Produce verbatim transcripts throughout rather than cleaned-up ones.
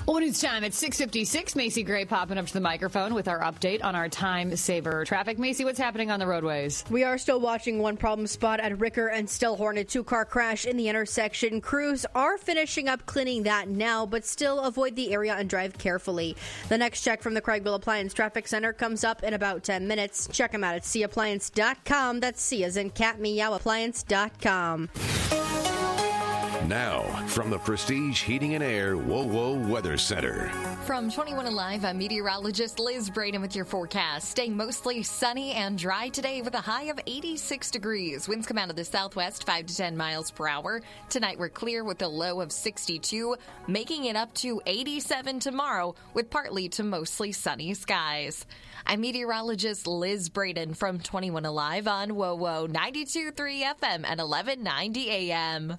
Well, it's time at six fifty-six. Macy Gray popping up to the microphone with our update on our time saver traffic. Macy, what's happening on the roadways? We are still watching one problem spot at Ricker and Stillhorn, a two-car crash in the intersection. Crews are finishing up cleaning that now, but still avoid the area and drive carefully. The next check from the Craigville Appliance Traffic Center comes up in about ten minutes. Check them out at c appliance dot com. That's C as in cat, meow, appliance dot com. Now, from the Prestige Heating and Air WoWo Weather Center. From twenty-one Alive, I'm meteorologist Liz Braden with your forecast. Staying mostly sunny and dry today with a high of eighty-six degrees. Winds come out of the southwest, five to ten miles per hour. Tonight we're clear with a low of sixty-two, making it up to eighty-seven tomorrow with partly to mostly sunny skies. I'm meteorologist Liz Braden from twenty-one Alive on WoWo ninety-two point three F M and eleven ninety A M.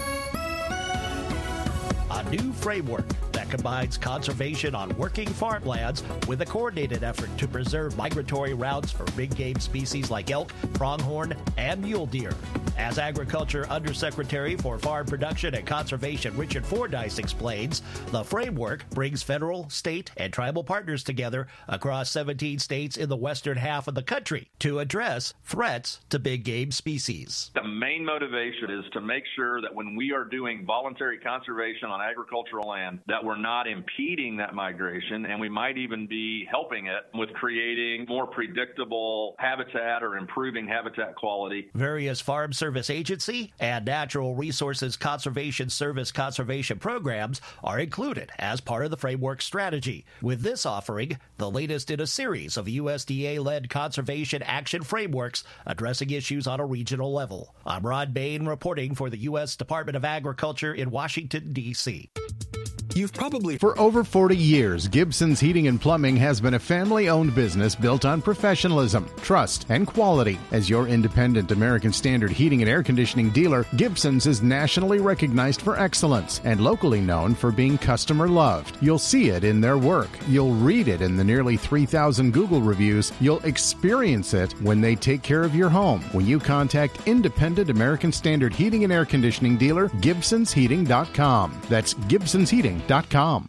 A new framework that combines conservation on working farmlands with a coordinated effort to preserve migratory routes for big game species like elk, pronghorn, and mule deer. As Agriculture Undersecretary for Farm Production and Conservation Richard Fordyce explains, the framework brings federal, state, and tribal partners together across seventeen states in the western half of the country to address threats to big game species. The main motivation is to make sure that when we are doing voluntary conservation on agricultural land, that we're not impeding that migration, and we might even be helping it with creating more predictable habitat or improving habitat quality. Various Farm Service Agency and Natural Resources Conservation Service conservation programs are included as part of the framework strategy. With this offering, the latest in a series of U S D A-led conservation action frameworks addressing issues on a regional level. I'm Rod Bain reporting for the U S Department of Agriculture in Washington, D C You've probably... For over forty years, Gibson's Heating and Plumbing has been a family-owned business built on professionalism, trust, and quality. As your independent American Standard heating and air conditioning dealer, Gibson's is nationally recognized for excellence and locally known for being customer-loved. You'll see it in their work. You'll read it in the nearly three thousand Google reviews. You'll experience it when they take care of your home. When you contact independent American Standard heating and air conditioning dealer, Gibsons Heating dot com. That's Gibsons Heating dot com.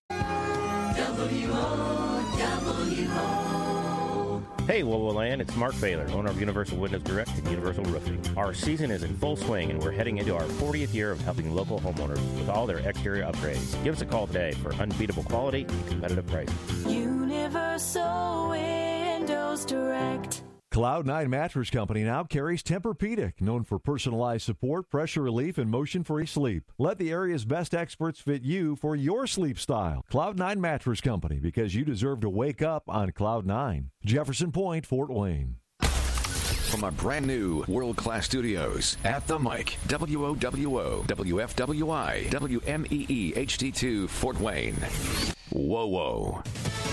Hey, WoWo Land, it's Mark Baylor, owner of Universal Windows Direct and Universal Roofing. Our season is in full swing, and we're heading into our fortieth year of helping local homeowners with all their exterior upgrades. Give us a call today for unbeatable quality and competitive prices. Universal Windows Direct. Cloud nine Mattress Company now carries Tempur-Pedic, known for personalized support, pressure relief, and motion-free sleep. Let the area's best experts fit you for your sleep style. Cloud nine Mattress Company, because you deserve to wake up on Cloud nine. Jefferson Point, Fort Wayne. From our brand new world-class studios at the mic, W O W O, W F W I, W M E E H D two, Fort Wayne. WoWo.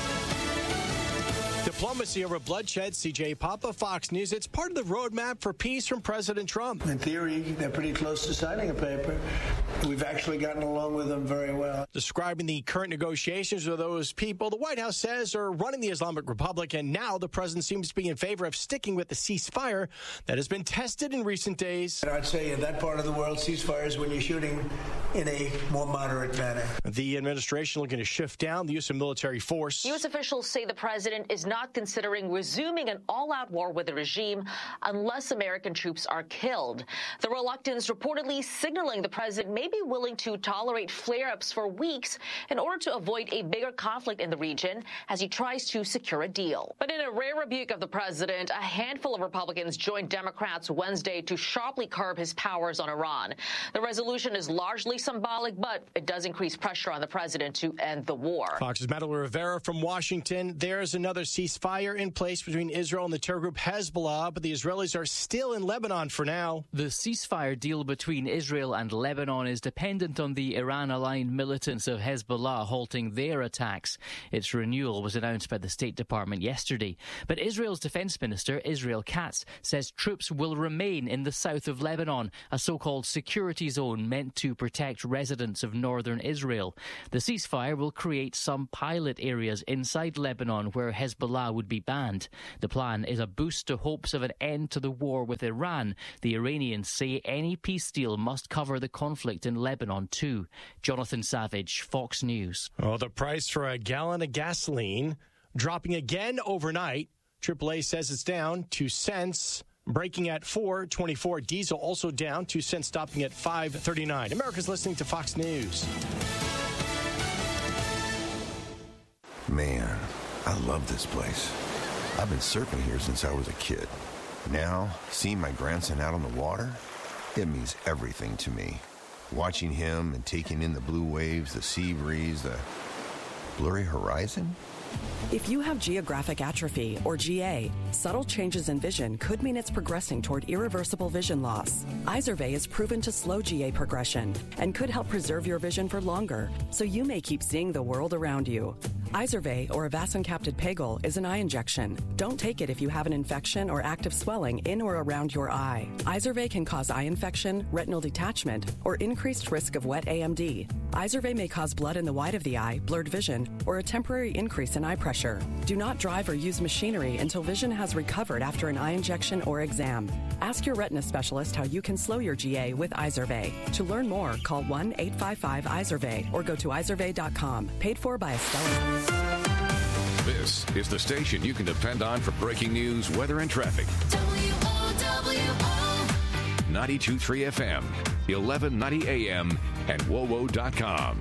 Diplomacy over bloodshed, C J Papa, Fox News. It's part of the roadmap for peace from President Trump. In theory, they're pretty close to signing a paper. We've actually gotten along with them very well. Describing the current negotiations with those people, the White House says are running the Islamic Republic, and now the president seems to be in favor of sticking with the ceasefire that has been tested in recent days. And I'd say in that part of the world, ceasefires when you're shooting in a more moderate manner. The administration looking to shift down the use of military force. U S officials say the president is not considering resuming an all-out war with the regime unless American troops are killed. The reluctance reportedly signaling the president may be willing to tolerate flare-ups for weeks in order to avoid a bigger conflict in the region as he tries to secure a deal. But in a rare rebuke of the president, a handful of Republicans joined Democrats Wednesday to sharply curb his powers on Iran. The resolution is largely symbolic, but it does increase pressure on the president to end the war. Fox's Madeline Rivera from Washington. There's another ceasefire in place between Israel and the terror group Hezbollah, but the Israelis are still in Lebanon for now. The ceasefire deal between Israel and Lebanon is dependent on the Iran-aligned militants of Hezbollah halting their attacks. Its renewal was announced by the State Department yesterday. But Israel's Defense Minister, Israel Katz, says troops will remain in the south of Lebanon, a so-called security zone meant to protect residents of northern Israel. The ceasefire will create some pilot areas inside Lebanon where Hezbollah Hezbollah would be banned. The plan is a boost to hopes of an end to the war with Iran. The Iranians say any peace deal must cover the conflict in Lebanon too. Jonathan Savage, Fox News. Well, the price for a gallon of gasoline dropping again overnight. triple A says it's down two cents, breaking at four twenty-four. Diesel also down two cents, stopping at five thirty-nine. America's listening to Fox News. Man, I love this place. I've been surfing here since I was a kid. Now, seeing my grandson out on the water, it means everything to me. Watching him and taking in the blue waves, the sea breeze, the blurry horizon. If you have geographic atrophy, or G A, subtle changes in vision could mean it's progressing toward irreversible vision loss. Izervay is proven to slow G A progression and could help preserve your vision for longer, so you may keep seeing the world around you. Izervay, or avacincaptad pegol, is an eye injection. Don't take it if you have an infection or active swelling in or around your eye. Izervay can cause eye infection, retinal detachment, or increased risk of wet A M D. Izervay may cause blood in the white of the eye, blurred vision, or a temporary increase in eye pressure. Do not drive or use machinery until vision has recovered after an eye injection or exam. Ask your retina specialist how you can slow your G A with Izervay. To learn more, call one eight five five Izervay or go to izervay dot com. Paid for by Estella. This is the station you can depend on for breaking news, weather, and traffic. W O W O ninety-two point three F M, eleven ninety A M, and W O W O dot com.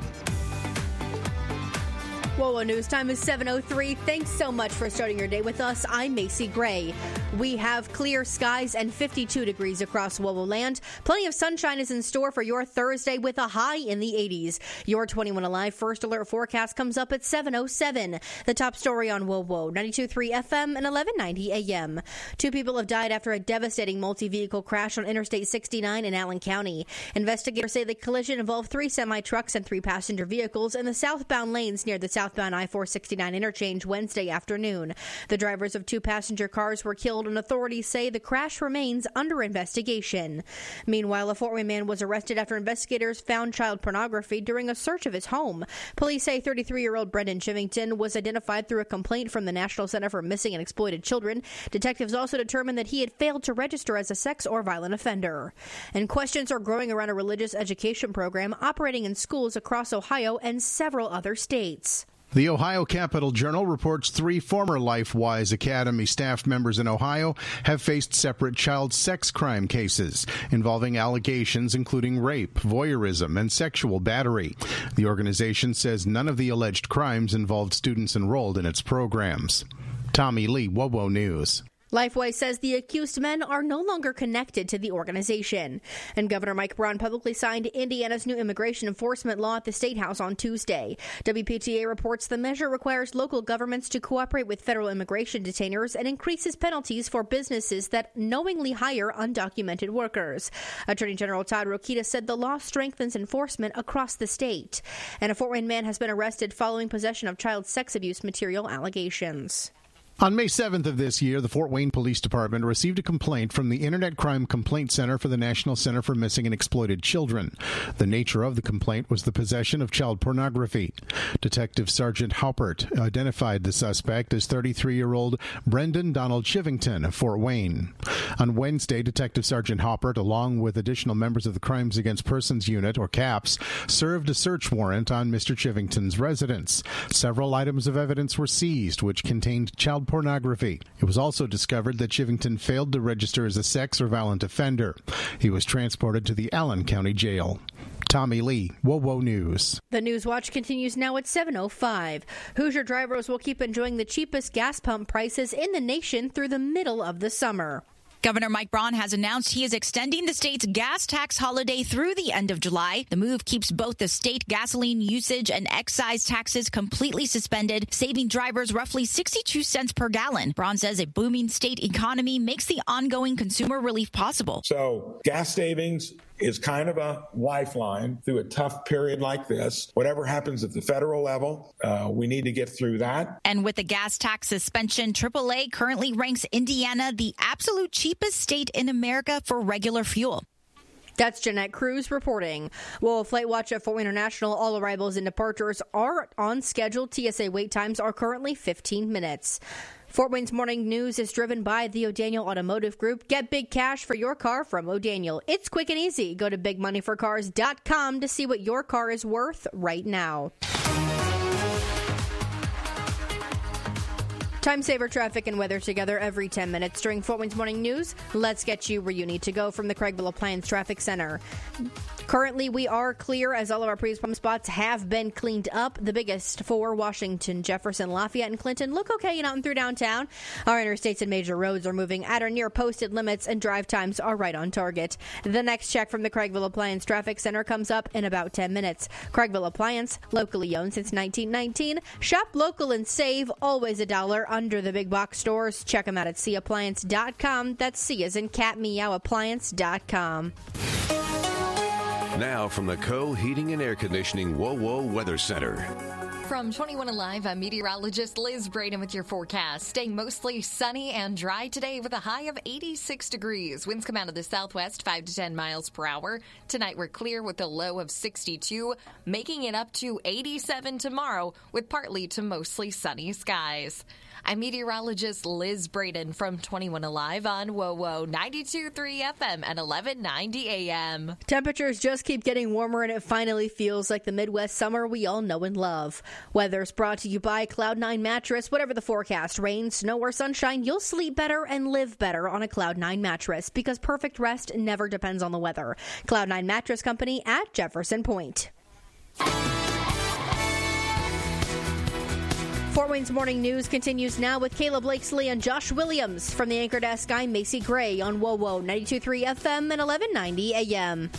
W O W O News time is seven oh three. Thanks so much for starting your day with us. I'm Macy Gray. We have clear skies and fifty-two degrees across W O W O land. Plenty of sunshine is in store for your Thursday with a high in the eighties. Your twenty-one Alive First Alert forecast comes up at seven oh seven. The top story on W O W O, ninety-two point three F M and eleven ninety A M. Two people have died after a devastating multi-vehicle crash on Interstate sixty-nine in Allen County. Investigators say the collision involved three semi-trucks and three passenger vehicles in the southbound lanes near the southbound I four sixty-nine interchange Wednesday afternoon. The drivers of two passenger cars were killed, and authorities say the crash remains under investigation. Meanwhile, a Fort Wayne man was arrested after investigators found child pornography during a search of his home. Police say thirty-three-year-old Brendan Chivington was identified through a complaint from the National Center for Missing and Exploited Children. Detectives also determined that he had failed to register as a sex or violent offender. And questions are growing around a religious education program operating in schools across Ohio and several other states. The Ohio Capital Journal reports three former LifeWise Academy staff members in Ohio have faced separate child sex crime cases involving allegations including rape, voyeurism, and sexual battery. The organization says none of the alleged crimes involved students enrolled in its programs. Tommy Lee, W O W O News. LifeWise says the accused men are no longer connected to the organization. And Governor Mike Braun publicly signed Indiana's new immigration enforcement law at the State House on Tuesday. W P T A reports the measure requires local governments to cooperate with federal immigration detainers and increases penalties for businesses that knowingly hire undocumented workers. Attorney General Todd Rokita said the law strengthens enforcement across the state. And a Fort Wayne man has been arrested following possession of child sex abuse material allegations. On May seventh of this year, the Fort Wayne Police Department received a complaint from the Internet Crime Complaint Center for the National Center for Missing and Exploited Children. The nature of the complaint was the possession of child pornography. Detective Sergeant Haupert identified the suspect as thirty-three-year-old Brendan Donald Chivington of Fort Wayne. On Wednesday, Detective Sergeant Haupert, along with additional members of the Crimes Against Persons Unit, or CAPS, served a search warrant on Mister Chivington's residence. Several items of evidence were seized, which contained child pornography. It was also discovered that Chivington failed to register as a sex or violent offender. He was transported to the Allen County Jail. Tommy Lee, W O W O News. The News Watch continues now at seven oh five. Hoosier drivers will keep enjoying the cheapest gas pump prices in the nation through the middle of the summer. Governor Mike Braun has announced he is extending the state's gas tax holiday through the end of July. The move keeps both the state gasoline usage and excise taxes completely suspended, saving drivers roughly sixty-two cents per gallon. Braun says a booming state economy makes the ongoing consumer relief possible. So gas savings is kind of a lifeline through a tough period like this. Whatever happens at the federal level, uh, we need to get through that. And with the gas tax suspension, triple A currently ranks Indiana the absolute cheapest state in America for regular fuel. That's Jeanette Cruz reporting. Well, Flight Watch at Fort Wayne International, all arrivals and departures are on schedule. T S A wait times are currently fifteen minutes. Fort Wayne's Morning News is driven by the O'Daniel Automotive Group. Get big cash for your car from O'Daniel. It's quick and easy. Go to big money for cars dot com to see what your car is worth right now. Time saver traffic and weather together every ten minutes during Fort Wayne's Morning News. Let's get you where you need to go from the Craigville Appliance Traffic Center. Currently, we are clear as all of our previous pump spots have been cleaned up. The biggest for Washington, Jefferson, Lafayette, and Clinton look okay out and through downtown. Our interstates and major roads are moving at or near posted limits, and drive times are right on target. The next check from the Craigville Appliance Traffic Center comes up in about ten minutes. Craigville Appliance, locally owned since nineteen nineteen. Shop local and save, always a dollar under the big box stores. Check them out at c appliance dot com. That's C as in cat, meow, appliance dot com. Now from the Co Heating and Air Conditioning WoWo Weather Center. From twenty-one Alive, I'm meteorologist Liz Braden with your forecast. Staying mostly sunny and dry today with a high of eighty-six degrees. Winds come out of the southwest, five to ten miles per hour. Tonight we're clear with a low of sixty-two, making it up to eighty-seven tomorrow with partly to mostly sunny skies. I'm meteorologist Liz Braden from twenty-one Alive on WoWo ninety-two point three F M and eleven ninety A M. Temperatures just keep getting warmer, and it finally feels like the Midwest summer we all know and love. Weather's brought to you by Cloud nine Mattress. Whatever the forecast, rain, snow, or sunshine, you'll sleep better and live better on a Cloud nine mattress because perfect rest never depends on the weather. Cloud nine Mattress Company at Jefferson Point. Fort Wayne's Morning News continues now with Kayla Blakesley and Josh Williams. From the anchor desk, I'm Macy Gray on WoWo ninety-two point three F M and eleven ninety A M.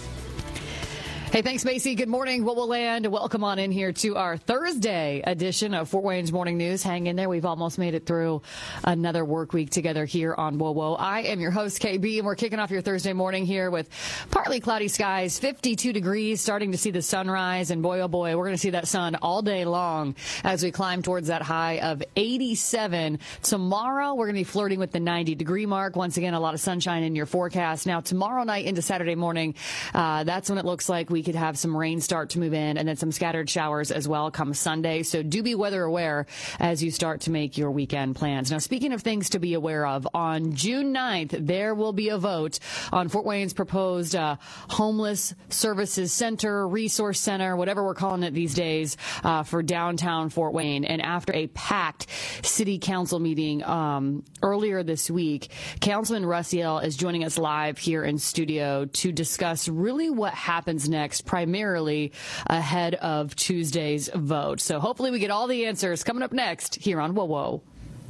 Hey, thanks, Macy. Good morning, WoWo Land. Welcome on in here to our Thursday edition of Fort Wayne's Morning News. Hang in there. We've almost made it through another work week together here on WoWo. I am your host, K B, and we're kicking off your Thursday morning here with partly cloudy skies, fifty-two degrees, starting to see the sunrise. And boy, oh boy, we're going to see that sun all day long as we climb towards that high of eighty-seven. Tomorrow, we're going to be flirting with the ninety degree mark. Once again, a lot of sunshine in your forecast. Now, tomorrow night into Saturday morning, uh, that's when it looks like we We could have some rain start to move in and then some scattered showers as well come Sunday. So do be weather aware as you start to make your weekend plans. Now, speaking of things to be aware of, on June ninth, there will be a vote on Fort Wayne's proposed uh, homeless services center, resource center, whatever we're calling it these days, uh, for downtown Fort Wayne. And after a packed city council meeting um, earlier this week, Councilman Russiel is joining us live here in studio to discuss really what happens next, primarily ahead of Tuesday's vote. So hopefully we get all the answers coming up next here on WoWo.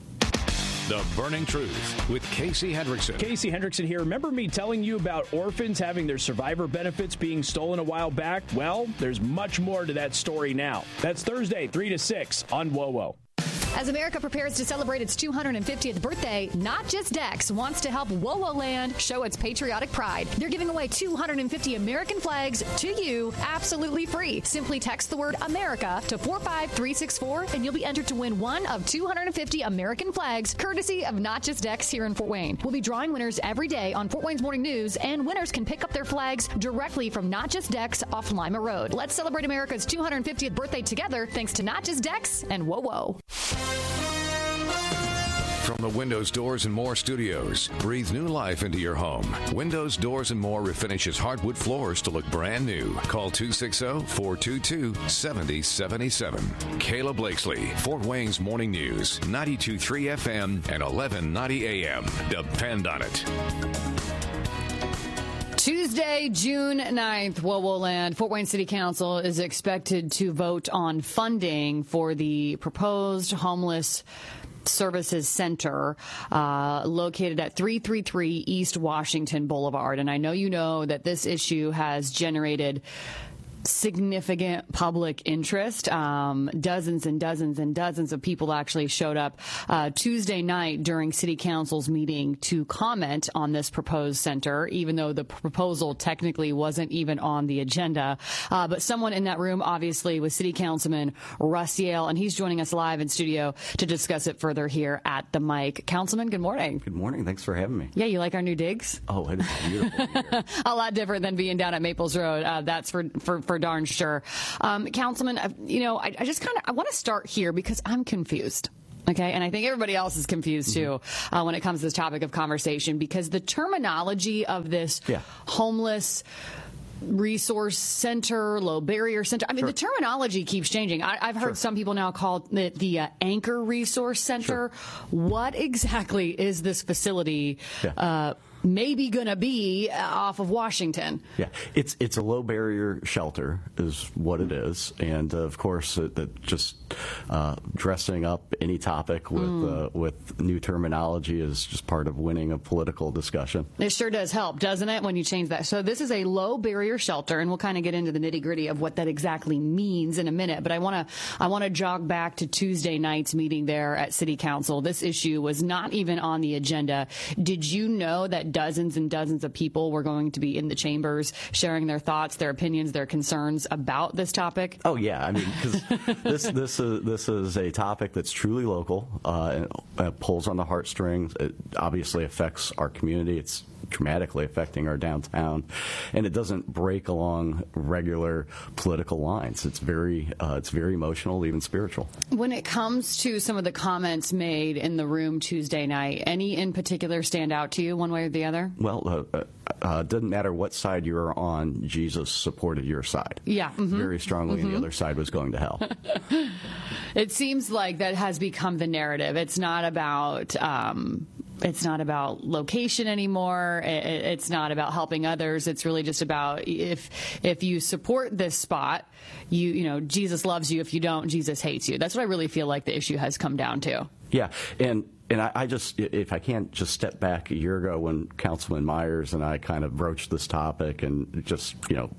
The Burning Truth with Casey Hendrickson. Casey Hendrickson here. Remember me telling you about orphans having their survivor benefits being stolen a while back? Well, there's much more to that story now. That's Thursday, three to six on WoWo. As America prepares to celebrate its two hundred fiftieth birthday, Not Just Dex wants to help WoWo Land show its patriotic pride. They're giving away two hundred fifty American flags to you absolutely free. Simply text the word America to four five three six four and you'll be entered to win one of two hundred fifty American flags, courtesy of Not Just Dex here in Fort Wayne. We'll be drawing winners every day on Fort Wayne's Morning News, and winners can pick up their flags directly from Not Just Dex off Lima Road. Let's celebrate America's two hundred fiftieth birthday together, thanks to Not Just Dex and WoWo. From the Windows, Doors, and More studios, breathe new life into your home. Windows, Doors, and More refinishes hardwood floors to look brand new. Call two six zero, four two two, seven zero seven seven. Kayla Blakesley, Fort Wayne's Morning News, ninety-two point three F M and eleven ninety A M. Depend on it. Tuesday, June ninth, WoWo Land, Fort Wayne City Council is expected to vote on funding for the proposed homeless Services Center uh, located at three thirty-three East Washington Boulevard. And I know you know that this issue has generated significant public interest. Um, dozens and dozens and dozens of people actually showed up uh, Tuesday night during City Council's meeting to comment on this proposed center, even though the proposal technically wasn't even on the agenda. Uh, but someone in that room, obviously, was City Councilman Russiel, and he's joining us live in studio to discuss it further here at the mic. Councilman, good morning. Good morning. Thanks for having me. Yeah, you like our new digs? Oh, it is beautiful here. A lot different than being down at Maples Road. Uh, that's for, for for darn sure. Um, Councilman, uh, you know, I, I just kind of I want to start here because I'm confused. Okay, and I think everybody else is confused too uh, when it comes to this topic of conversation, because the terminology of this Yeah. homeless resource center, low barrier center, I mean, Sure. the terminology keeps changing. I, I've heard Sure. some people now call it the uh, Anchor Resource Center. What exactly is this facility Yeah. uh, maybe going to be uh, off of Washington? Yeah, it's it's a low barrier shelter is what it is, and uh, of course, uh, that just uh, dressing up any topic with Mm. uh, with new terminology is just part of winning a political discussion. It sure does help, doesn't it, when you change that? So this is a low barrier shelter, and we'll kind of get into the nitty gritty of what that exactly means in a minute. But I want to I want to jog back to Tuesday night's meeting there at City Council. This issue was not even on the agenda. Did you know that dozens and dozens of people were going to be in the chambers sharing their thoughts, their opinions, their concerns about this topic? Oh yeah, I mean, because this this is this is a topic that's truly local. Uh, and it pulls on the heartstrings. It obviously affects our community. It's dramatically affecting our downtown, and it doesn't break along regular political lines. It's very uh, it's very emotional, even spiritual. When it comes to some of the comments made in the room Tuesday night, any in particular stand out to you one way or the other? Well, uh, uh, doesn't matter what side you're on, Jesus supported your side. Yeah. mhm. Very strongly, and Mhm. the other side was going to hell. It seems like that has become the narrative. It's not about um, it's not about location anymore. It, it's not about helping others. It's really just about if if you support this spot, you you know Jesus loves you. If you don't, Jesus hates you. That's what I really feel like the issue has come down to. Yeah, and and I, I just, if I can't just step back a year ago when Councilman Myers and I kind of broached this topic and just, you know,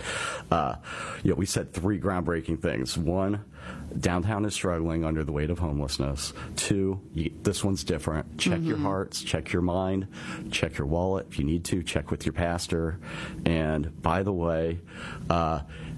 uh, you know, we said three groundbreaking things. One, downtown is struggling under the weight of homelessness. Two, you, this one's different. Check your Mhm. hearts, check your mind, check your wallet. If you need to, check with your pastor. And by the way, uh,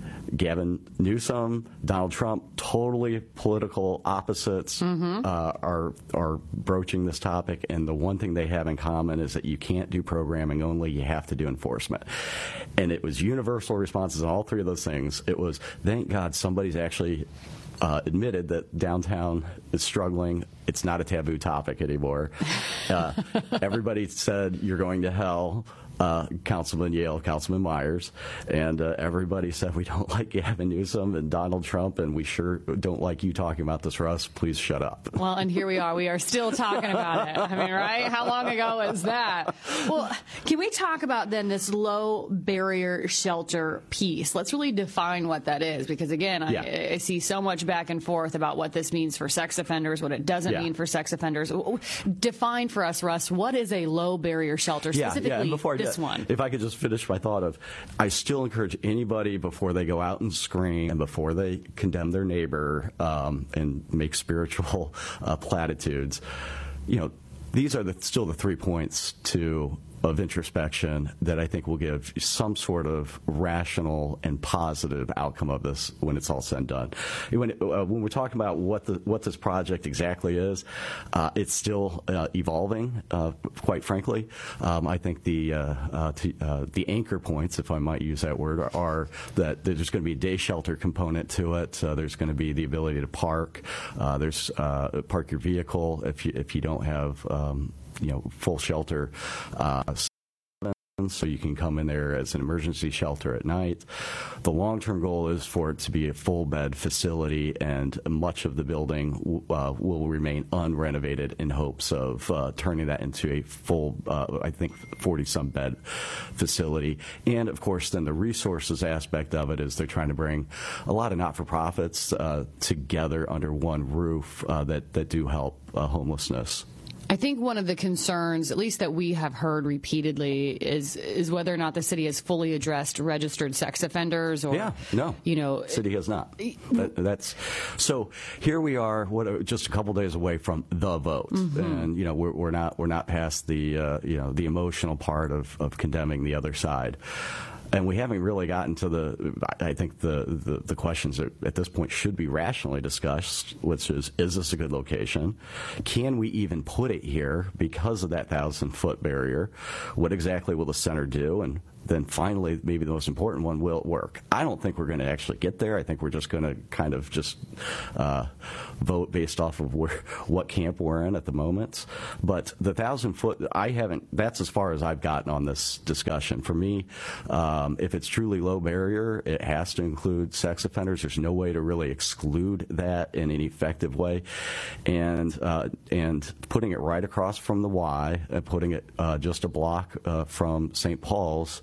Gavin Newsom, Donald Trump, totally political opposites, Mhm. uh, are are broaching this topic, and the one thing they have in common is that you can't do programming only, you have to do enforcement. And it was universal responses on all three of those things. It was, thank God somebody's actually uh, admitted that downtown is struggling. It's not a taboo topic anymore. Uh, everybody said you're going to hell. Uh, Councilman Yale, Councilman Myers, and uh, everybody said we don't like Gavin Newsom and Donald Trump, and we sure don't like you talking about this, Russ. Please shut up. Well, and here we are. We are still talking about it. I mean, right? How long ago was that? Well, can we talk about then this low barrier shelter piece? Let's really define what that is, because again, Yeah. I, I see so much back and forth about what this means for sex offenders, what it doesn't Yeah. mean for sex offenders. Define for us, Russ, what is a low barrier shelter, specifically and before I do this that, one? If I could just finish my thought of, I still encourage anybody before they go out and scream and before they condemn their neighbor um, and make spiritual uh, platitudes, you know, these are the, still the three points to of introspection that I think will give some sort of rational and positive outcome of this when it's all said and done. When, uh, when we're talking about what the what this project exactly is, uh, it's still uh, evolving. Uh, quite frankly, um, I think the uh, uh, to, uh, the anchor points, if I might use that word, are, are that there's going to be a day shelter component to it. Uh, there's going to be the ability to park. Uh, there's uh, park your vehicle if you if you don't have um, you know full shelter. Uh, so you can come in there as an emergency shelter at night. The long-term goal is for it to be a full-bed facility, and much of the building uh, will remain unrenovated in hopes of uh, turning that into a full, uh, I think, forty-some bed facility. And, of course, then the resources aspect of it is they're trying to bring a lot of not-for-profits uh, together under one roof uh, that, that do help uh, homelessness. I think one of the concerns, at least that we have heard repeatedly, is is whether or not the city has fully addressed registered sex offenders. Or, yeah, no, you know, city has not. That, that's so. Here we are, what just a couple days away from the vote, Mm-hmm. and you know we're, we're not we're not past the uh, you know the emotional part of, of condemning the other side. And we haven't really gotten to the, I think, the, the, the questions that at this point should be rationally discussed, which is, is this a good location? Can we even put it here because of that thousand-foot barrier? What exactly will the center do? And then finally, maybe the most important one, will it work? I don't think we're going to actually get there. I think we're just going to kind of just uh, vote based off of where, what camp we're in at the moment. But the thousand foot, I haven't, that's as far as I've gotten on this discussion. For me, um, if it's truly low barrier, it has to include sex offenders. There's no way to really exclude that in an effective way. And, uh, and putting it right across from the Y, and putting it uh, just a block uh, from Saint Paul's,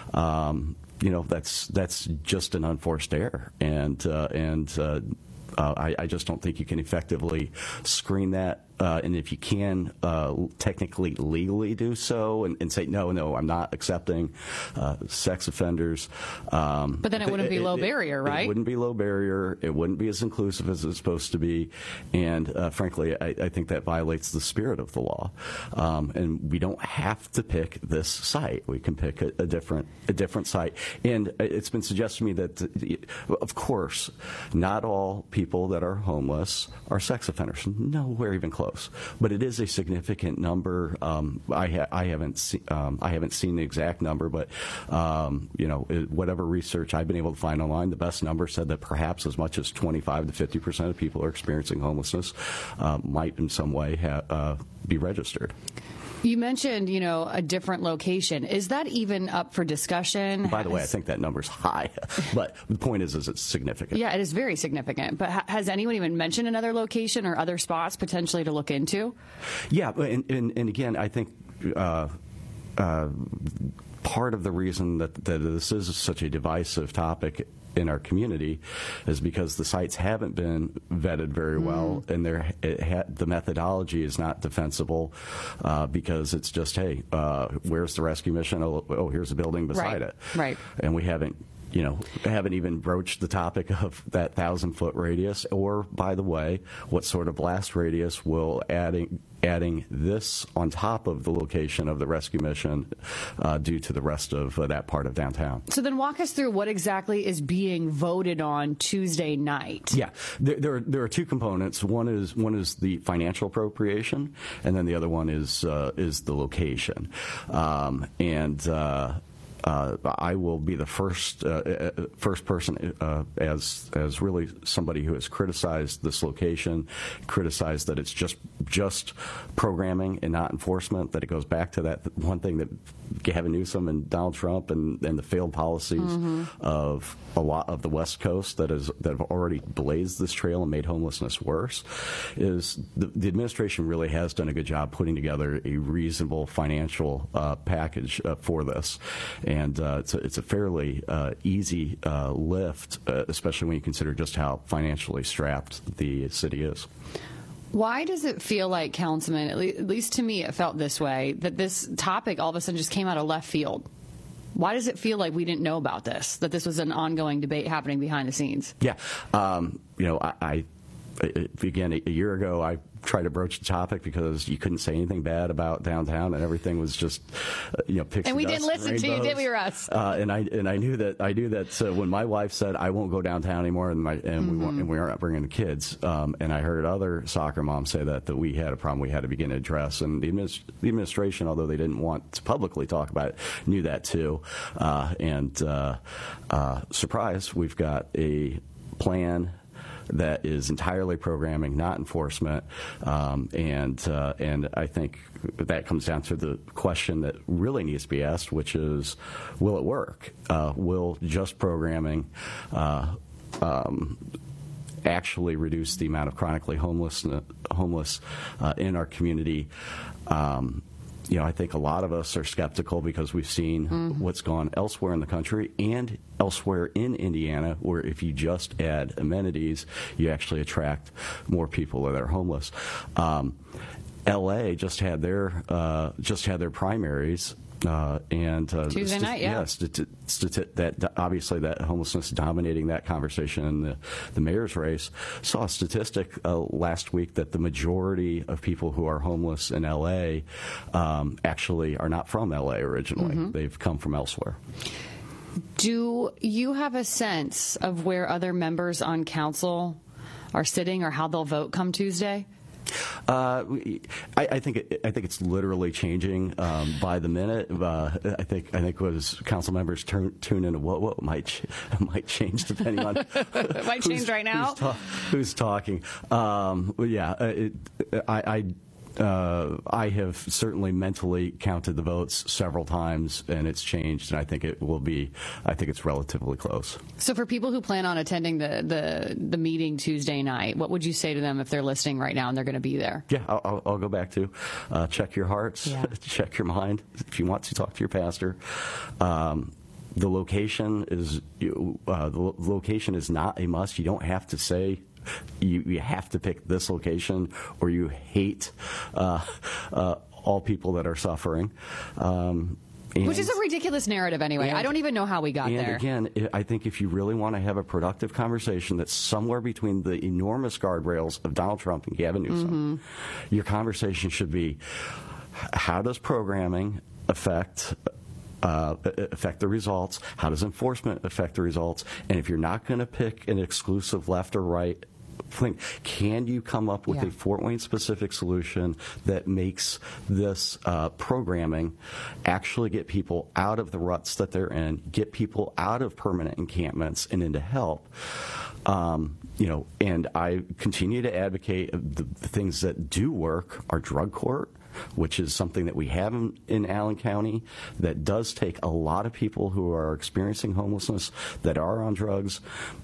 Um, you know, that's that's just an unforced error, and uh, and uh, uh, I, I just don't think you can effectively screen that. Uh, and if you can uh, technically legally do so and, and say, no, no, I'm not accepting uh, sex offenders. Um, but then it wouldn't be low it, barrier, right? It wouldn't be low barrier. It wouldn't be as inclusive as it's supposed to be. And uh, frankly, I, I think that violates the spirit of the law. Um, and we don't have to pick this site. We can pick a, a different a different site. And it's been suggested to me that, of course, not all people that are homeless are sex offenders. Nowhere even close. But it is a significant number. Um, I, ha- I haven't se- um, I haven't seen the exact number, but um, you know, it, whatever research I've been able to find online, the best number said that perhaps as much as twenty-five to fifty percent of people who are experiencing homelessness uh, might in some way ha- uh, be registered. You mentioned, you know, a different location. Is that even up for discussion? By the way, I think that number's high, but the point is, is it's significant. Yeah, it is very significant. But ha- has anyone even mentioned another location or other spots potentially to look into? Yeah, and, and, and again, I think uh, uh, part of the reason that, that this is such a divisive topic in our community is because the sites haven't been vetted very well, mm. and there it ha- the methodology is not defensible uh, because it's just, hey, uh, where's the rescue mission? Oh, oh, here's a building beside right. it. Right. And we haven't, you know, haven't even broached the topic of that thousand foot radius, or, by the way, what sort of blast radius will adding adding this on top of the location of the rescue mission uh, do to the rest of uh, that part of downtown. So then walk us through what exactly is being voted on Tuesday night. Yeah, there, there, are, there are two components. One is one is the financial appropriation, and then the other one is uh, is the location. Um, and uh, Uh, I will be the first uh, first person uh, as as really somebody who has criticized this location, criticized that it's just just programming and not enforcement. That it goes back to that one thing that Gavin Newsom and Donald Trump and, and the failed policies mm-hmm. of a lot of the West Coast that is that have already blazed this trail and made homelessness worse. Is the, the administration really has done a good job putting together a reasonable financial uh, package uh, for this. And uh, it's, a, it's a fairly uh, easy uh, lift, uh, especially when you consider just how financially strapped the city is. Why does it feel like, Councilman, at least, at least to me it felt this way, that this topic all of a sudden just came out of left field? Why does it feel like we didn't know about this, that this was an ongoing debate happening behind the scenes? Yeah. Um, you know, I, I again, a year ago, I tried to broach the topic because you couldn't say anything bad about downtown, and everything was just, uh, you know, pixie and we dust didn't listen and to you, did we, Russ? Uh, and I and I knew that I knew that uh, when my wife said I won't go downtown anymore, and my and mm-hmm. we won't, and we aren't bringing the kids, um, and I heard other soccer moms say that that we had a problem we had to begin to address, and the, administ- the administration, although they didn't want to publicly talk about it, knew that too, uh, and uh, uh, surprise, we've got a plan that is entirely programming, not enforcement, um, and uh, and I think that comes down to the question that really needs to be asked, which is, will it work? Uh, will just programming uh, um, actually reduce the amount of chronically homeless homeless uh, in our community? Um, You know, I think a lot of us are skeptical because we've seen mm-hmm. what's gone elsewhere in the country and elsewhere in Indiana, where if you just add amenities, you actually attract more people that are homeless. Um, L A just had their uh, just had their primaries. Uh, and uh, Tuesday sti- night, yeah. yeah sti- sti- that obviously that homelessness dominating that conversation in the, the mayor's race. Saw a statistic uh, last week that the majority of people who are homeless in L A um, actually are not from L A originally. Mm-hmm. They've come from elsewhere. Do you have a sense of where other members on council are sitting or how they'll vote come Tuesday? Uh, I, I think it, I think it's literally changing um, by the minute. Uh, I think I think as council members turn, tune into what what might ch- might change depending on it might change right now. Who's, ta- who's talking? Um, well, yeah, it, I. I Uh, I have certainly mentally counted the votes several times, and it's changed, and I think it will be, I think it's relatively close. So for people who plan on attending the, the, the meeting Tuesday night, what would you say to them if they're listening right now and they're going to be there? Yeah, I'll, I'll, I'll go back to uh, check your hearts, Yeah. check your mind. If you want to, talk to your pastor. Um, the location is uh, the lo- location is not a must. You don't have to say you, you have to pick this location or you hate uh, uh, all people that are suffering. Um, And, Which is a ridiculous narrative anyway. and, I don't even know how we got and there. again, I think if you really want to have a productive conversation that's somewhere between the enormous guardrails of Donald Trump and Gavin Newsom, Mm-hmm. your conversation should be, how does programming affect Uh, affect the results? How does enforcement affect the results? And if you're not going to pick an exclusive left or right thing, can you come up with Yeah. a Fort Wayne specific solution that makes this uh, programming actually get people out of the ruts that they're in, get people out of permanent encampments and into help? Um, you know, and I continue to advocate the, the things that do work are drug court, which is something that we have in, in Allen County that does take a lot of people who are experiencing homelessness that are on drugs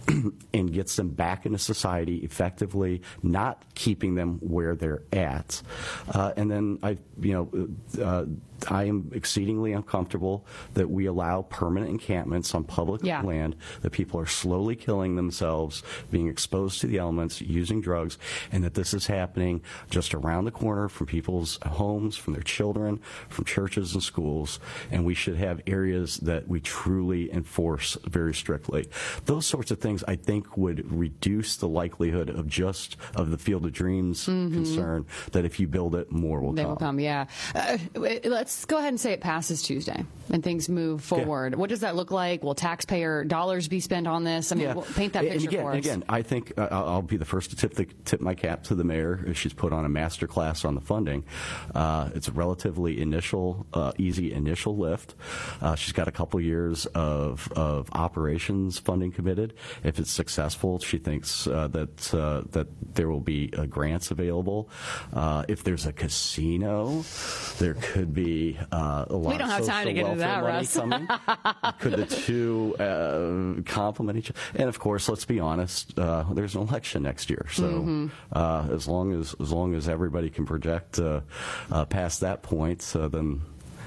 and gets them back into society effectively, not keeping them where they're at. Uh, and then I, you know, uh, I am exceedingly uncomfortable that we allow permanent encampments on public Yeah. land, that people are slowly killing themselves, being exposed to the elements, using drugs, and that this is happening just around the corner from people's homes, from their children, from churches and schools, and we should have areas that we truly enforce very strictly. Those sorts of things, I think, would reduce the likelihood of just of the Field of Dreams Mhm. concern, that if you build it, more will They come. will come, yeah. Uh, let's go ahead and say it passes Tuesday and things move forward. What does that look like? Will taxpayer dollars be spent on this? I mean, Yeah. we'll paint that And picture again, for us. Again, I think uh, I'll I'll be the first to tip the, tip my cap to the mayor. She's put on a master class on the funding. Uh, it's a relatively initial, uh, easy initial lift. Uh, she's got a couple years of, of operations funding committed. If it's successful, she thinks uh, that uh, that there will be uh, grants available. Uh, if there's a casino, there could be uh, a lot We don't of have time to social get into that, welfare Russ. money coming. Could the two uh, complement each other? And of course, let's be honest, uh, there's an election next year. So Mhm. uh, as long as as long as everybody can project uh, uh, past that point, uh, then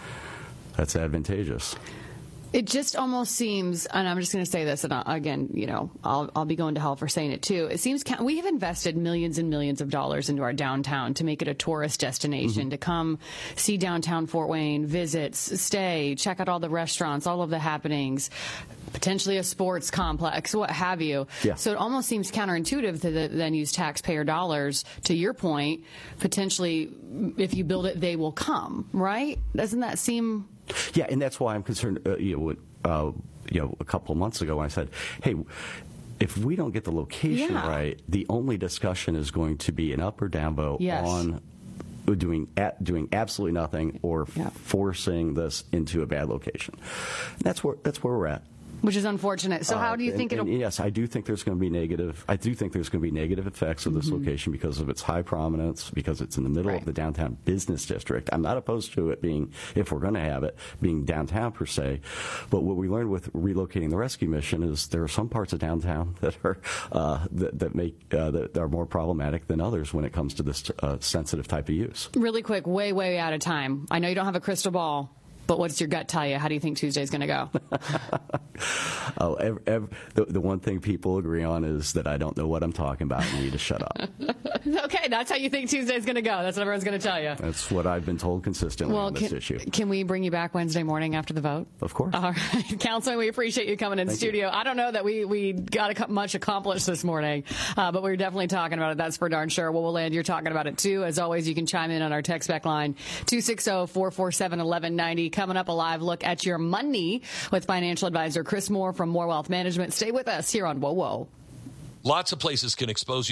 that's advantageous. It just almost seems, and I'm just going to say this, and I, again, you know, I'll, I'll be going to hell for saying it too. It seems ca- we have invested millions and millions of dollars into our downtown to make it a tourist destination, Mm-hmm. to come see downtown Fort Wayne, visit, s- stay, check out all the restaurants, all of the happenings, potentially a sports complex, what have you. Yeah. So it almost seems counterintuitive to the, then use taxpayer dollars, to your point, potentially, if you build it, they will come, right? Doesn't that seem... Yeah, and that's why I'm concerned. Uh, you know, when, uh, you know, a couple of months ago, I said, "Hey, if we don't get the location Yeah. right, the only discussion is going to be an up or down vote Yes. on doing a, doing absolutely nothing or forcing this into a bad location." And that's where that's where we're at. Which is unfortunate. So how Uh, do you and- think and it'll... Yes, I do think there's going to be negative. I do think there's going to be negative effects of this Mhm. location because of its high prominence, because it's in the middle of the downtown business district. I'm not opposed to it being, if we're going to have it, being downtown per se. But what we learned with relocating the rescue mission is there are some parts of downtown that are uh, that, that make uh, that are more problematic than others when it comes to this uh, sensitive type of use. Really quick, way, way out of time. I know you don't have a crystal ball, but what's your gut tell you? How do you think Tuesday's going to go? Oh, ev ev the, the one thing people agree on is that I don't know what I'm talking about and you need to shut up. Okay, that's how you think Tuesday's going to go. That's what everyone's going to tell you. That's what I've been told consistently Well, on this can, issue. can we bring you back Wednesday morning after the vote? Of course. All right. Councilman, we appreciate you coming in Thank studio. I don't know that we, we got a, much accomplished this morning, uh, but we we're definitely talking about it. That's for darn sure. Well, we'll land. You're talking about it too. As always, you can chime in on our text back line, two six zero, four four seven, one one nine zero. Coming up, a live look at your money with financial advisor Chris Moore from More Wealth Management. Stay with us here on Whoa Whoa. Lots of places can expose you.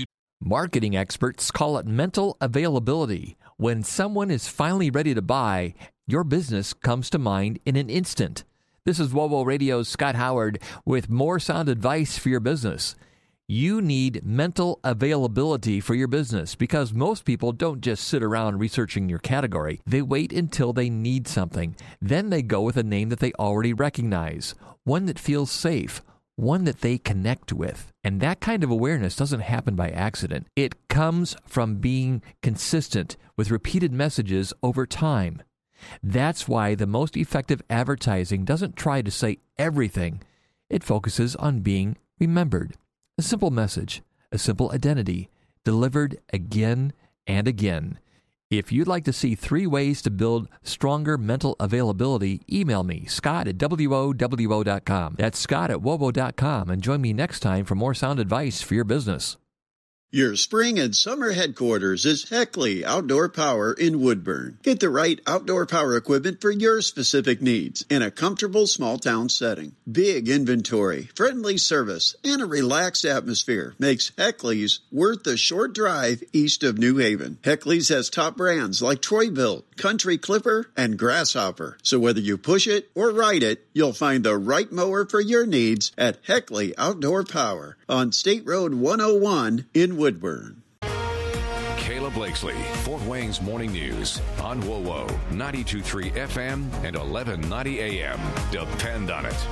Marketing experts call it mental availability. When someone is finally ready to buy, your business comes to mind in an instant. This is WOWO Radio's Scott Howard with more sound advice for your business. You need mental availability for your business because most people don't just sit around researching your category. They wait until they need something. Then they go with a name that they already recognize, one that feels safe, one that they connect with. And that kind of awareness doesn't happen by accident. It comes from being consistent with repeated messages over time. That's why the most effective advertising doesn't try to say everything. It focuses on being remembered. A simple message, a simple identity, delivered again and again. If you'd like to see three ways to build stronger mental availability, email me, Scott at W O W O dot com. That's Scott at W O W O dot com, and join me next time for more sound advice for your business. Your spring and summer headquarters is Heckley Outdoor Power in Woodburn. Get the right outdoor power equipment for your specific needs in a comfortable small town setting. Big inventory, friendly service, and a relaxed atmosphere makes Heckley's worth the short drive east of New Haven. Heckley's has top brands like Troy-Bilt, Country Clipper, and Grasshopper. So whether you push it or ride it, you'll find the right mower for your needs at Heckley Outdoor Power on State Road one oh one in Woodburn. Kayla Blakesley, Fort Wayne's Morning News on WOWO, ninety-two point three F M and eleven ninety A M. Depend on it.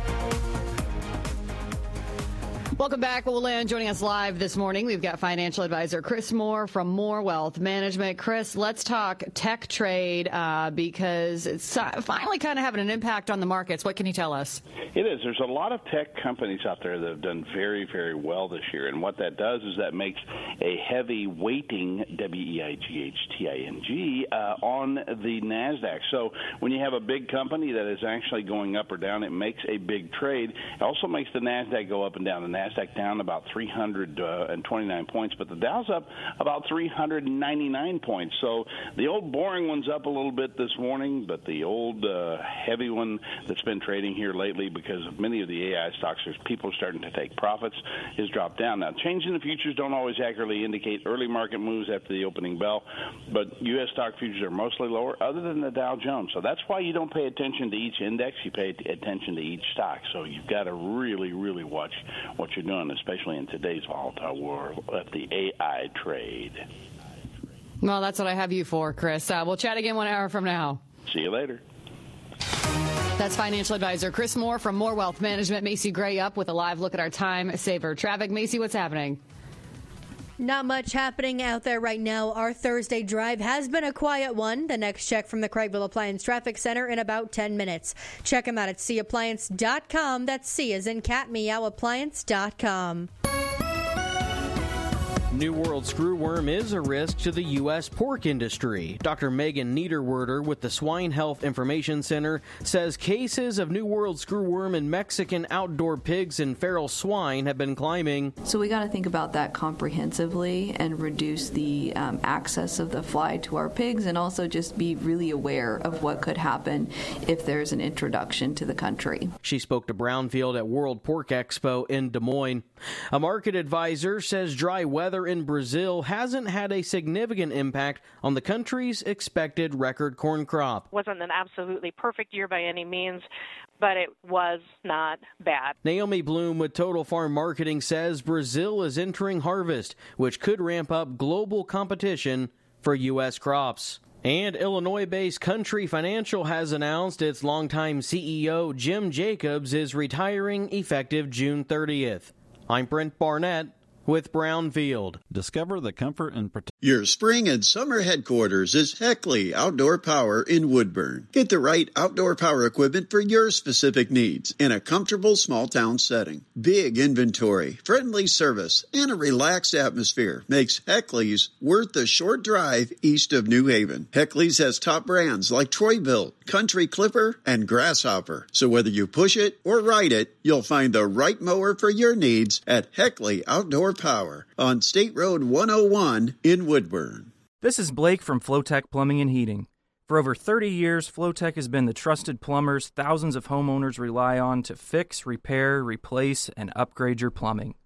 Welcome back. Will Land joining us live this morning. We've got financial advisor Chris Moore from Moore Wealth Management. Chris, let's talk tech trade uh, because it's finally kind of having an impact on the markets. What can you tell us? It is. There's a lot of tech companies out there that have done very, very well this year. And what that does is that makes a heavy weighting, W E I G H T I N G, uh, on the NASDAQ. So when you have a big company that is actually going up or down, it makes a big trade. It also makes the NASDAQ go up and down. The NASDAQ down about three hundred twenty-nine points, but the Dow's up about three hundred ninety-nine points. So the old boring one's up a little bit this morning, but the old uh, heavy one that's been trading here lately because of many of the A I stocks, there's people starting to take profits, is dropped down. Now, change in the futures don't always accurately indicate early market moves after the opening bell, but U S stock futures are mostly lower other than the Dow Jones. So that's why you don't pay attention to each index. You pay attention to each stock. So you've got to really, really watch what you're doing, especially in today's volatile world at the A I trade. Well, that's what I have you for, Chris. Uh, we'll chat again one hour from now. See you later. That's financial advisor Chris Moore from Moore Wealth Management. Macy Gray up with a live look at our time saver traffic. Macy, what's happening? Not much happening out there right now. Our Thursday drive has been a quiet one. The next check from the Craigville Appliance Traffic Center in about ten minutes. Check them out at C appliance dot com. That's C as in cat, meow, appliance dot com. New World screwworm is a risk to the U S pork industry. Doctor Megan Niederwerder with the Swine Health Information Center says cases of New World screwworm in Mexican outdoor pigs and feral swine have been climbing. So we got to think about that comprehensively and reduce the um, access of the fly to our pigs, and also just be really aware of what could happen if there's an introduction to the country. She spoke to Brownfield at World Pork Expo in Des Moines. A market advisor says dry weather in Brazil hasn't had a significant impact on the country's expected record corn crop. Wasn't an absolutely perfect year by any means, but it was not bad. Naomi Bloom with Total Farm Marketing says Brazil is entering harvest, which could ramp up global competition for U S crops. And Illinois-based Country Financial has announced its longtime C E O, Jim Jacobs, is retiring effective June thirtieth. I'm Brent Barnett with Brownfield. Discover the comfort and protection. Your spring and summer headquarters is Heckley Outdoor Power in Woodburn. Get the right outdoor power equipment for your specific needs in a comfortable small town setting. Big inventory, friendly service, and a relaxed atmosphere makes Heckley's worth the short drive east of New Haven. Heckley's has top brands like Troy-Bilt, Country Clipper, and Grasshopper. So whether you push it or ride it, you'll find the right mower for your needs at Heckley Outdoor Power on State Road one oh one in Woodburn. This is Blake from Flowtech Plumbing and Heating. For over thirty years, Flowtech has been the trusted plumbers thousands of homeowners rely on to fix, repair, replace, and upgrade your plumbing.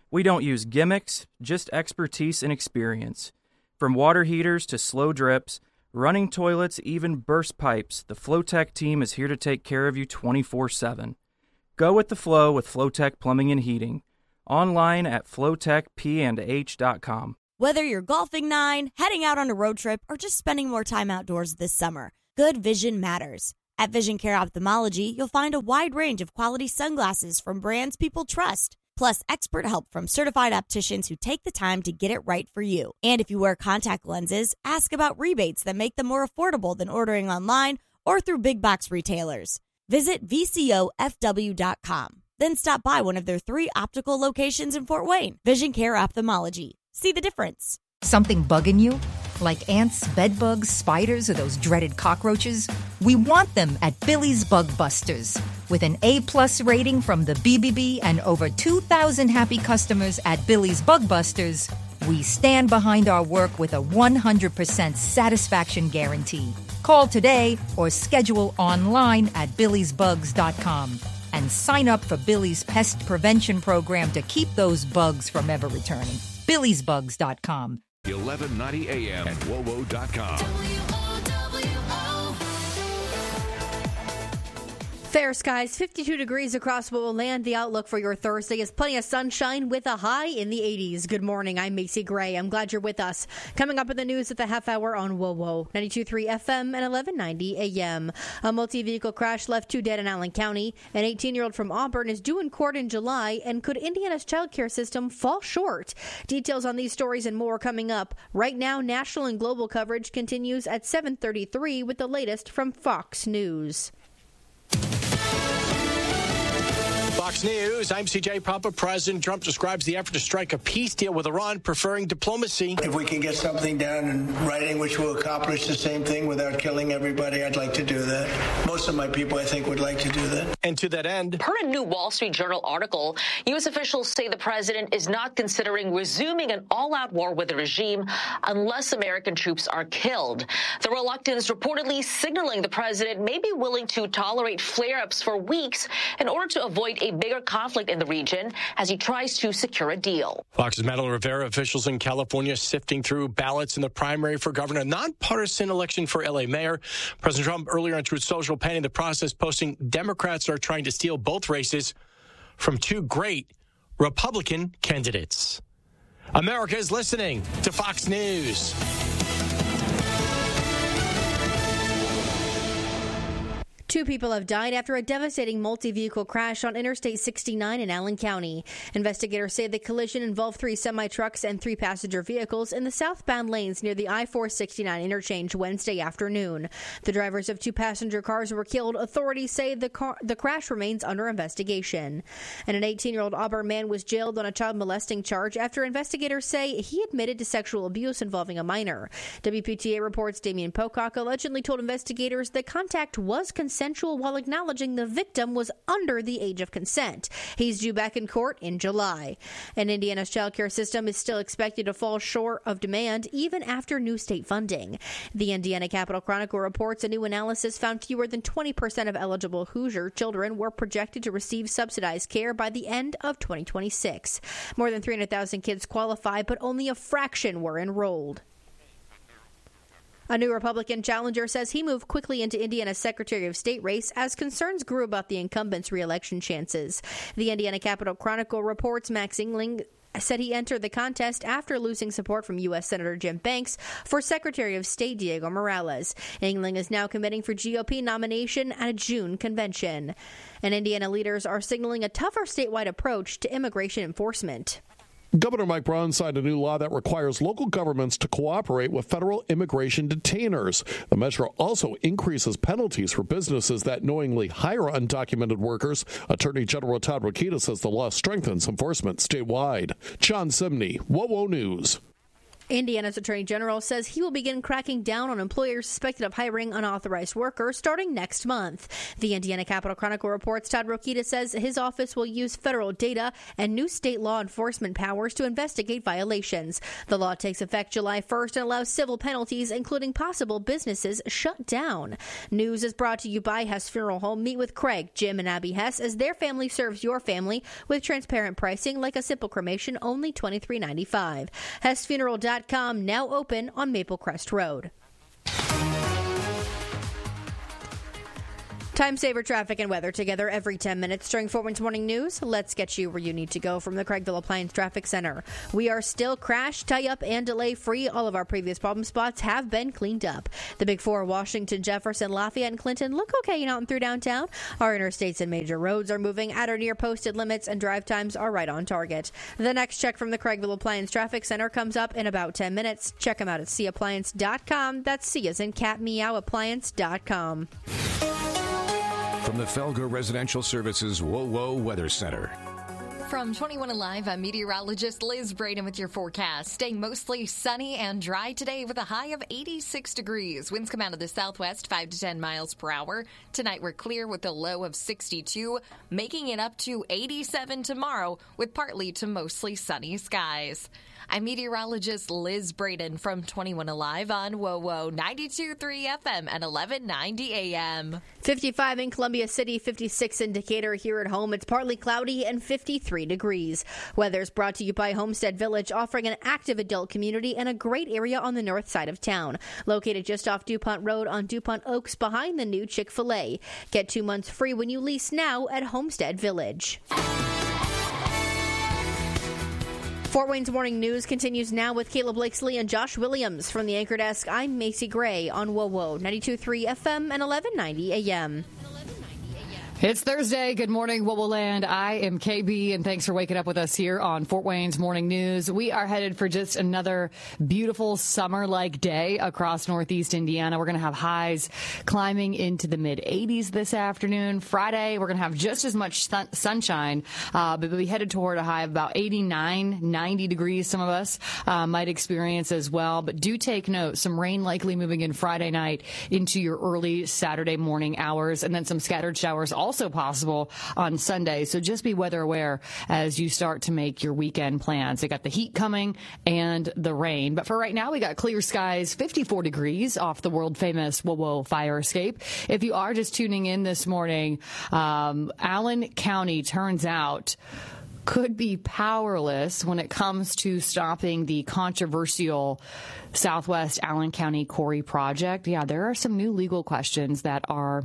We don't use gimmicks, just expertise and experience. From water heaters to slow drips, running toilets, even burst pipes, the Flowtech team is here to take care of you twenty-four seven. Go with the flow with Flowtech Plumbing and Heating. Online at flowtech p and h dot com. Whether you're golfing nine, heading out on a road trip, or just spending more time outdoors this summer, good vision matters. At Vision Care Ophthalmology, you'll find a wide range of quality sunglasses from brands people trust, plus expert help from certified opticians who take the time to get it right for you. And if you wear contact lenses, ask about rebates that make them more affordable than ordering online or through big box retailers. Visit V C O F W dot com. Then stop by one of their three optical locations in Fort Wayne. Vision Care Ophthalmology. See the difference. Something bugging you? Like ants, bedbugs, spiders, or those dreaded cockroaches? We want them at Billy's Bug Busters. With an A-plus rating from the B B B and over two thousand happy customers at Billy's Bug Busters, we stand behind our work with a one hundred percent satisfaction guarantee. Call today or schedule online at billys bugs dot com and sign up for Billy's Pest Prevention Program to keep those bugs from ever returning. billys bugs dot com. eleven ninety A M at W O W O dot com. Fair skies, fifty-two degrees across what will land. The outlook for your Thursday is plenty of sunshine with a high in the eighties. Good morning. I'm Macy Gray. I'm glad you're with us. Coming up in the news at the half hour on W O W O, ninety-two point three F M and eleven ninety A M. A multi-vehicle crash left two dead in Allen County. An eighteen-year-old from Auburn is due in court in July. And could Indiana's child care system fall short? Details on these stories and more coming up. Right now, national and global coverage continues at seven thirty-three with the latest from Fox News. Fox News, I'm C J Papa. President Trump describes the effort to strike a peace deal with Iran, preferring diplomacy. If we can get something down in writing which will accomplish the same thing without killing everybody, I'd like to do that. Most of my people, I think, would like to do that. And to that end, per a new Wall Street Journal article, U S officials say the president is not considering resuming an all-out war with the regime unless American troops are killed. The reluctance reportedly signaling the president may be willing to tolerate flare-ups for weeks in order to avoid a bigger conflict in the region as he tries to secure a deal. Fox's Madeline Rivera, officials in California sifting through ballots in the primary for governor, a nonpartisan election for L A mayor. President Trump earlier on Truth Social panning the process, posting Democrats are trying to steal both races from two great Republican candidates. America is listening to Fox News. Two people have died after a devastating multi-vehicle crash on Interstate sixty-nine in Allen County. Investigators say the collision involved three semi-trucks and three passenger vehicles in the southbound lanes near the I four sixty-nine interchange Wednesday afternoon. The drivers of two passenger cars were killed. Authorities say the car, the crash remains under investigation. And an eighteen-year-old Auburn man was jailed on a child molesting charge after investigators say he admitted to sexual abuse involving a minor. W P T A reports Damian Pocock allegedly told investigators that contact was consensual while acknowledging the victim was under the age of consent. He's due back in court in July. And Indiana's child care system is still expected to fall short of demand even after new state funding. The Indiana Capital Chronicle reports a new analysis found fewer than twenty percent of eligible Hoosier children were projected to receive subsidized care by the end of twenty twenty-six. More than three hundred thousand kids qualify, but only a fraction were enrolled. A new Republican challenger says he moved quickly into Indiana's Secretary of State race as concerns grew about the incumbent's reelection chances. The Indiana Capital Chronicle reports Max Engling said he entered the contest after losing support from U S Senator Jim Banks for Secretary of State Diego Morales. Engling is now committing for G O P nomination at a June convention. And Indiana leaders are signaling a tougher statewide approach to immigration enforcement. Governor Mike Braun signed a new law that requires local governments to cooperate with federal immigration detainers. The measure also increases penalties for businesses that knowingly hire undocumented workers. Attorney General Todd Rokita says the law strengthens enforcement statewide. John Simney, W O W O News. Indiana's Attorney General says he will begin cracking down on employers suspected of hiring unauthorized workers starting next month. The Indiana Capitol Chronicle reports Todd Rokita says his office will use federal data and new state law enforcement powers to investigate violations. The law takes effect July first and allows civil penalties, including possible businesses shut down. News is brought to you by Hess Funeral Home. Meet with Craig, Jim, and Abby Hess as their family serves your family with transparent pricing like a simple cremation, only twenty-three ninety-five. Hess Funeral dot com, now open on Maple Crest Road. Time saver traffic and weather together every ten minutes during Fort Wayne's Morning News. Let's get you where you need to go from the Craigville Appliance Traffic Center. We are still crash, tie-up, and delay-free. All of our previous problem spots have been cleaned up. The Big Four, Washington, Jefferson, Lafayette, and Clinton look okay out and through downtown. Our interstates and major roads are moving at or near posted limits, and drive times are right on target. The next check from the Craigville Appliance Traffic Center comes up in about ten minutes. Check them out at C appliance dot com. That's C as in cat meow appliance dot com. From the Felger Residential Services Whoa Whoa Weather Center. From twenty-one Alive, I'm meteorologist Liz Braden with your forecast. Staying mostly sunny and dry today with a high of eighty-six degrees. Winds come out of the southwest, five to ten miles per hour. Tonight we're clear with a low of sixty-two, making it up to eighty-seven tomorrow with partly to mostly sunny skies. I'm meteorologist Liz Braden from twenty-one Alive on Whoa Whoa ninety-two point three F M at eleven ninety A M. fifty-five in Columbia City, fifty-six in Decatur. Here at home, it's partly cloudy and fifty-three degrees. Weather's brought to you by Homestead Village, offering an active adult community and a great area on the north side of town. Located just off DuPont Road on DuPont Oaks behind the new Chick-fil-A. Get two months free when you lease now at Homestead Village. Fort Wayne's Morning News continues now with Caleb Blakesley and Josh Williams. From the Anchor Desk, I'm Macy Gray on Whoa Whoa ninety-two point three F M and eleven ninety A M. It's Thursday. Good morning, Whoa Whoa Land. I am K B, and thanks for waking up with us here on Fort Wayne's Morning News. We are headed for just another beautiful summer-like day across northeast Indiana. We're going to have highs climbing into the mid-eighties this afternoon. Friday, we're going to have just as much sun- sunshine, uh, but we'll be headed toward a high of about eighty-nine, ninety degrees. Some of us uh, might experience as well, but do take note. Some rain likely moving in Friday night into your early Saturday morning hours, and then some scattered showers all also possible on Sunday. So just be weather aware as you start to make your weekend plans. They got the heat coming and the rain. But for right now, we got clear skies, fifty-four degrees off the world famous Whoa Whoa fire escape. If you are just tuning in this morning, um, Allen County turns out could be powerless when it comes to stopping the controversial Southwest Allen County Quarry project. Yeah, there are some new legal questions that are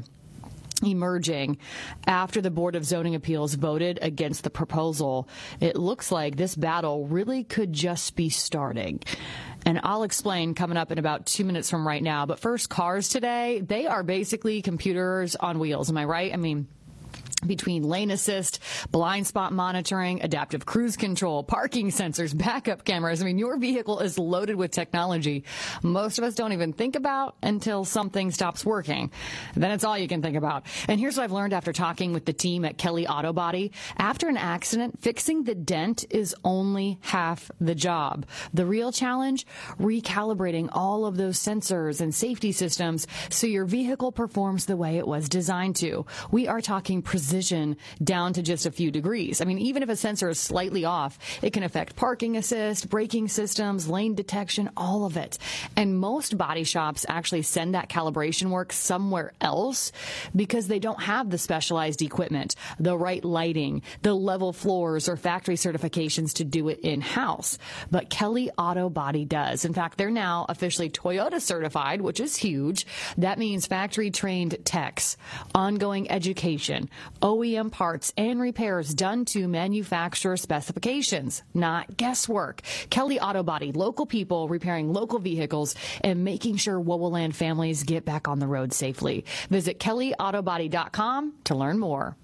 emerging after the Board of Zoning Appeals voted against the proposal. It looks like this battle really could just be starting. And I'll explain coming up in about two minutes from right now. But first, cars today, they are basically computers on wheels. Am I right? I mean, between lane assist, blind spot monitoring, adaptive cruise control, parking sensors, backup cameras. I mean, your vehicle is loaded with technology most of us don't even think about until something stops working. Then it's all you can think about. And here's what I've learned after talking with the team at Kelly Auto Body. After an accident, fixing the dent is only half the job. The real challenge, recalibrating all of those sensors and safety systems so your vehicle performs the way it was designed to. We are talking precision down to just a few degrees. I mean, even if a sensor is slightly off, it can affect parking assist, braking systems, lane detection, all of it. And most body shops actually send that calibration work somewhere else because they don't have the specialized equipment, the right lighting, the level floors, or factory certifications to do it in-house. But Kelly Auto Body does. In fact, they're now officially Toyota certified, which is huge. That means factory-trained techs, ongoing education, O E M parts and repairs done to manufacturer specifications, not guesswork. Kelly Auto Body, local people repairing local vehicles and making sure Whoa Whoa Land families get back on the road safely. Visit kelly auto body dot com to learn more.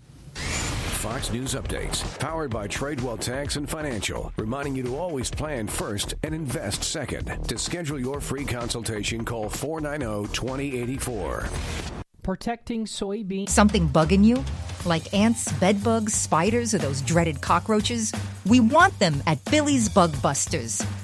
Fox News updates, powered by Tradewell Tax and Financial, reminding you to always plan first and invest second. To schedule your free consultation, call four nine zero, two zero eight four. Protecting soybeans. Something bugging you? Like ants, bedbugs, spiders, or those dreaded cockroaches? We want them at Billy's Bug Busters.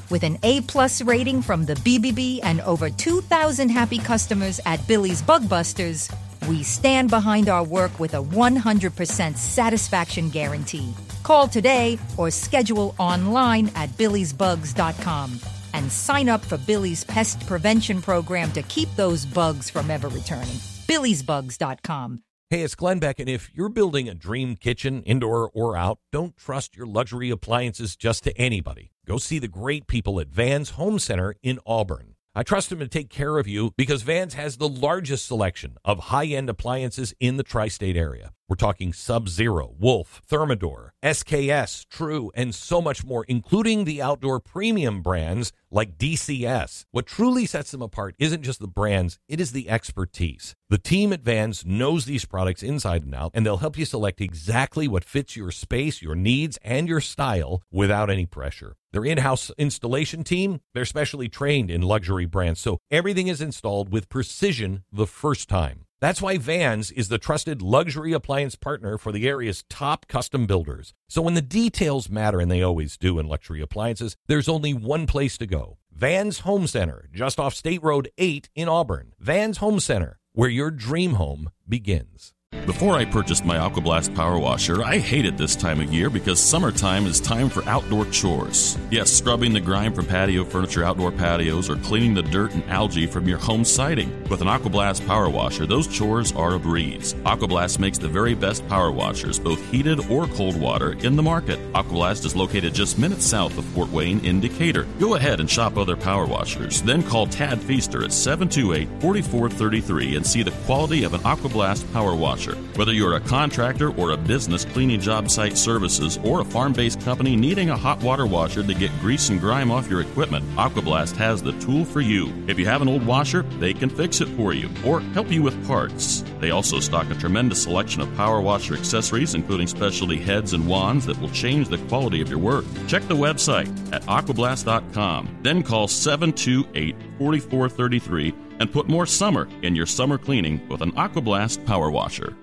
With an A-plus rating from the B B B and over two thousand happy customers at Billy's Bug Busters, we stand behind our work with a one hundred percent satisfaction guarantee. Call today or schedule online at billys bugs dot com and sign up for Billy's Pest Prevention Program to keep those bugs from ever returning. billys bugs dot com. Hey, it's Glenn Beck, and if you're building a dream kitchen, indoor or out, don't trust your luxury appliances just to anybody. Go see the great people at Vans Home Center in Auburn. I trust them to take care of you because Vans has the largest selection of high-end appliances in the tri-state area. We're talking Sub-Zero, Wolf, Thermador, S K S, True, and so much more, including the outdoor premium brands like D C S. What truly sets them apart isn't just the brands, it is the expertise. The team at Vans knows these products inside and out, and they'll help you select exactly what fits your space, your needs, and your style without any pressure. Their in-house installation team, they're specially trained in luxury brands, so everything is installed with precision the first time. That's why Vans is the trusted luxury appliance partner for the area's top custom builders. So when the details matter, and they always do in luxury appliances, there's only one place to go. Vans Home Center, just off State Road eight in Auburn. Vans Home Center, where your dream home begins. Before I purchased my AquaBlast Power Washer, I hated this time of year because summertime is time for outdoor chores. Yes, scrubbing the grime from patio furniture, outdoor patios, or cleaning the dirt and algae from your home siding. With an AquaBlast Power Washer, those chores are a breeze. AquaBlast makes the very best power washers, both heated or cold water, in the market. AquaBlast is located just minutes south of Fort Wayne in Decatur. Go ahead and shop other power washers, then call Tad Feaster at seven two eight, four four three three and see the quality of an AquaBlast Power Washer. Whether you're a contractor or a business cleaning job site services or a farm-based company needing a hot water washer to get grease and grime off your equipment, AquaBlast has the tool for you. If you have an old washer, they can fix it for you or help you with parts. They also stock a tremendous selection of power washer accessories, including specialty heads and wands that will change the quality of your work. Check the website at aquablast dot com. Then call seven two eight, four four three three and put more summer in your summer cleaning with an AquaBlast Power Washer.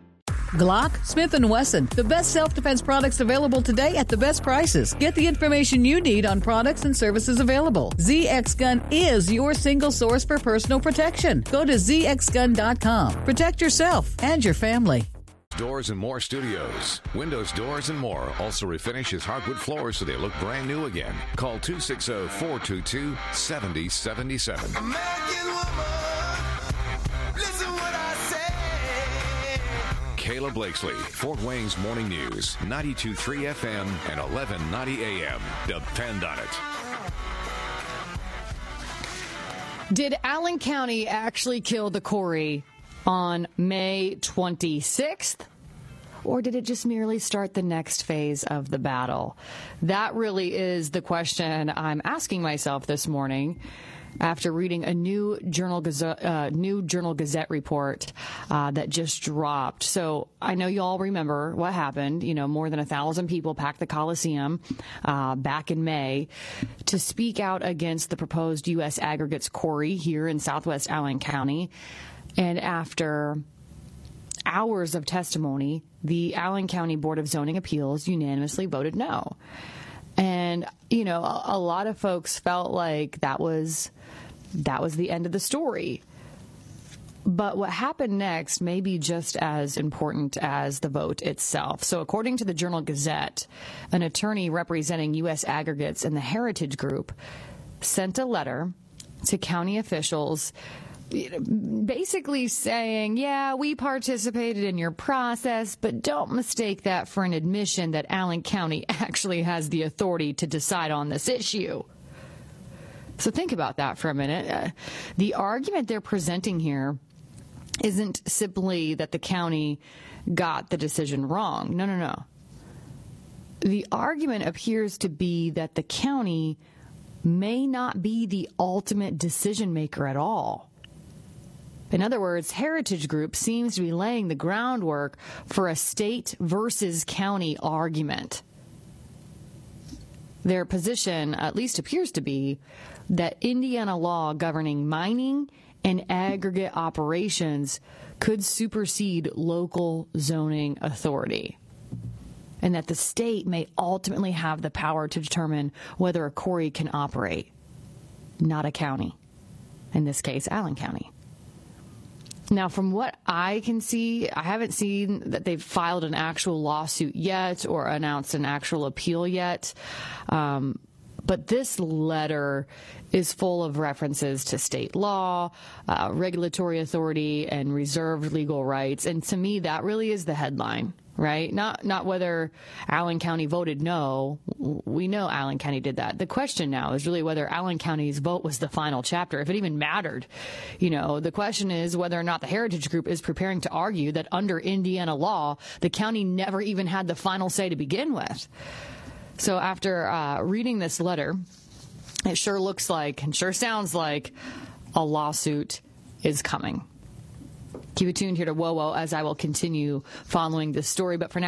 Glock, Smith and Wesson, the best self-defense products available today at the best prices. Get the information you need on products and services available. Z X Gun is your single source for personal protection. Go to z x gun dot com. Protect yourself and your family. Doors and More Studios. Windows, Doors, and More also refinishes hardwood floors so they look brand new again. Call two six zero, four two two, seven zero seven seven. Kayla Blakesley, Fort Wayne's Morning News, ninety-two point three F M and eleven ninety A M. Depend on it. Did Allen County actually kill the Corey on May twenty-sixth? Or did it just merely start the next phase of the battle? That really is the question I'm asking myself this morning after reading a new Journal Gazette, uh, new Journal Gazette report uh, that just dropped. So I know you all remember what happened. You know, more than a thousand people packed the Coliseum uh, back in May to speak out against the proposed U S aggregates quarry here in southwest Allen County. And after hours of testimony, the Allen County Board of Zoning Appeals unanimously voted no. And, you know, a, a lot of folks felt like that was that was the end of the story. But what happened next may be just as important as the vote itself. So according to the Journal Gazette, an attorney representing U S Aggregates and the Heritage Group sent a letter to county officials basically saying, yeah, we participated in your process, but don't mistake that for an admission that Allen County actually has the authority to decide on this issue. So think about that for a minute. Uh, the argument they're presenting here isn't simply that the county got the decision wrong. No, no, no. The argument appears to be that the county may not be the ultimate decision maker at all. In other words, Heritage Group seems to be laying the groundwork for a state versus county argument. Their position at least appears to be that Indiana law governing mining and aggregate operations could supersede local zoning authority. and that the state may ultimately have the power to determine whether a quarry can operate, not a county, in this case, Allen County. Now, from what I can see, I haven't seen that they've filed an actual lawsuit yet or announced an actual appeal yet. Um, but this letter is full of references to state law, uh, regulatory authority, and reserved legal rights. And to me, that really is the headline, right? Not not whether Allen County voted no. We know Allen County did that. The question now is really whether Allen County's vote was the final chapter, if it even mattered. You know, the question is whether or not the Heritage Group is preparing to argue that under Indiana law, the county never even had the final say to begin with. So after uh, reading this letter, it sure looks like and sure sounds like a lawsuit is coming. Keep it tuned here to WOWO as I will continue following this story. But for now,